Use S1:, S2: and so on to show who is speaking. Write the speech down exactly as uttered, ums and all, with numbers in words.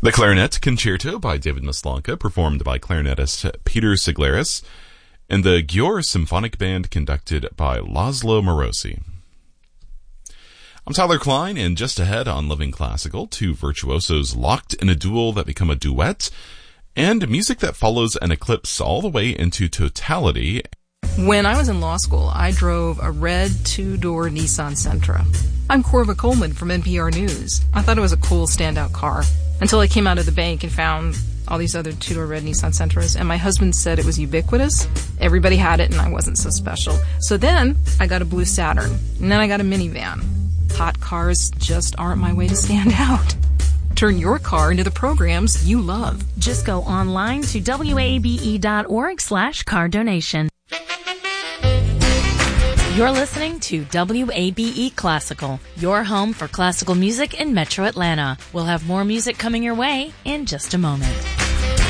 S1: The Clarinet Concerto by David Maslanka, performed by clarinetist Peter Siglaris, and the Győr Symphonic Band, conducted by Laszlo Morosi. I'm Tyler Klein, and just ahead on Living Classical, two virtuosos locked in a duel that become a duet, and music that follows an eclipse all the way into totality.
S2: When I was in law school, I drove a red two-door Nissan Sentra. I'm Corva Coleman from N P R News. I thought it was a cool standout car until I came out of the bank and found all these other two-door red Nissan Sentras, and my husband said it was ubiquitous. Everybody had it, and I wasn't so special. So then I got a blue Saturn, and then I got a minivan. Hot cars just aren't my way to stand out. Turn your car into the programs you love.
S3: Just go online to W A B E dot org slash car donation. You're listening to W A B E Classical, your home for classical music in Metro Atlanta. We'll have more music coming your way in just a moment.